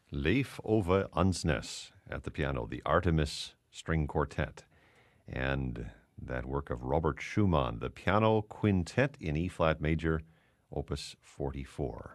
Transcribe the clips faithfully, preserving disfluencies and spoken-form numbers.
Leif Ove Ansnes at the piano, the Artemis String Quartet, and that work of Robert Schumann, the Piano Quintet in E-flat major, Opus forty-four.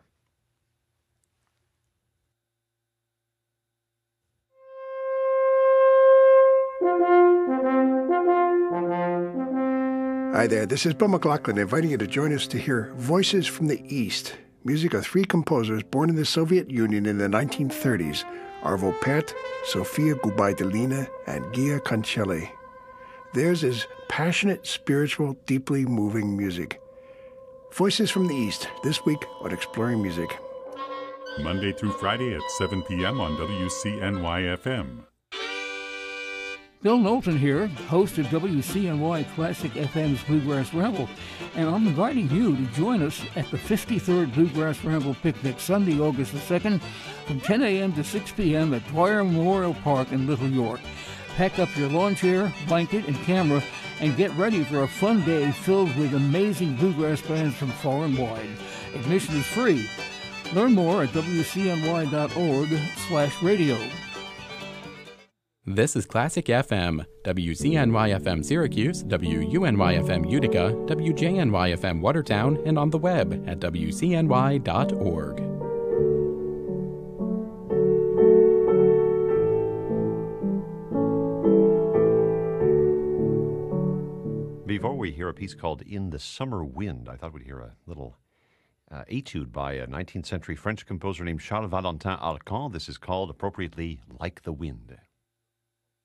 Hi there, this is Bill McLaughlin inviting you to join us to hear Voices from the East, music of three composers born in the Soviet Union in the nineteen thirties, Arvo Pärt, Sofia Gubaidulina, and Gia Cancelli. Theirs is passionate, spiritual, deeply moving music. Voices from the East, this week on Exploring Music. Monday through Friday at seven p.m. on W C N Y F M. Bill Knowlton here, host of W C N Y Classic F M's Bluegrass Ramble, and I'm inviting you to join us at the fifty-third Bluegrass Ramble Picnic, Sunday, August the second, from ten a.m. to six p.m. at Dwyer Memorial Park in Little York. Pack up your lawn chair, blanket, and camera, and get ready for a fun day filled with amazing bluegrass bands from far and wide. Admission is free. Learn more at W C N Y dot org slash radio. This is Classic F M, W C N Y F M Syracuse, W U N Y F M Utica, W J N Y F M Watertown, and on the web at W C N Y dot org. Before we hear a piece called In the Summer Wind, I thought we'd hear a little uh, etude by a nineteenth century French composer named Charles Valentin Alcan. This is called, appropriately, Like the Wind.